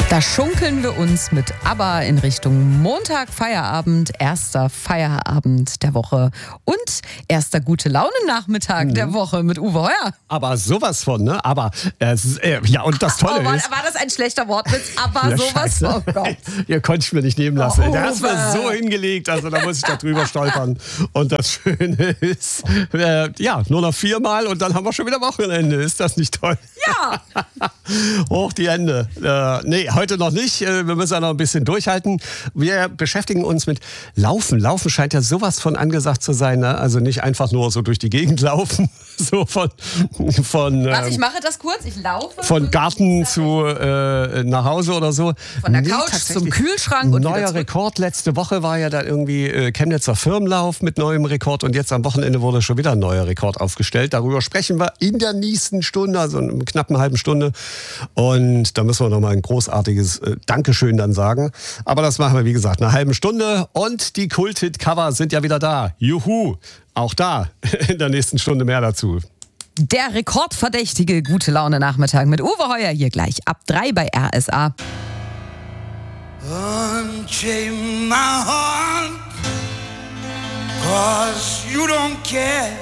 Da schunkeln wir uns mit ABBA in Richtung Montag, Feierabend, erster Feierabend der Woche und erster Gute-Laune-Nachmittag der Woche mit Uwe Heuer. Aber sowas von, ne? Aber, ja, und das Tolle ist... War das ein schlechter Wortwitz? Aber ja, sowas Scheiße. von, oh Gott. Ihr konntet es mir nicht nehmen lassen. Oh, Der hat es mir so hingelegt, also da muss ich da drüber stolpern. Und das Schöne ist, nur noch 4-mal und dann haben wir schon wieder Wochenende. Ist das nicht toll? Ja. Hoch die Hände. Nee, heute noch nicht. Wir müssen ja noch ein bisschen durchhalten. Wir beschäftigen uns mit Laufen. Laufen scheint ja sowas von angesagt zu sein. Ne? Also nicht einfach nur so durch die Gegend laufen. So von Was, ich mache das kurz? Ich laufe? Von Garten zu nach Hause oder so. Von der Couch zum Kühlschrank und neuer Rekord. Letzte Woche war ja da irgendwie Chemnitzer Firmenlauf mit neuem Rekord und jetzt am Wochenende wurde schon wieder ein neuer Rekord aufgestellt. Darüber sprechen wir in der nächsten Stunde, also in knapp einer halben Stunde. Und da müssen wir nochmal ein großartiges Dankeschön dann sagen. Aber das machen wir, wie gesagt, in einer halben Stunde. Und die Kult-Hit-Cover sind ja wieder da. Juhu! Auch da in der nächsten Stunde mehr dazu. Der rekordverdächtige Gute-Laune-Nachmittag mit Uwe Heuer hier gleich ab 3 bei RSA. Unchain my heart, 'cause you don't care.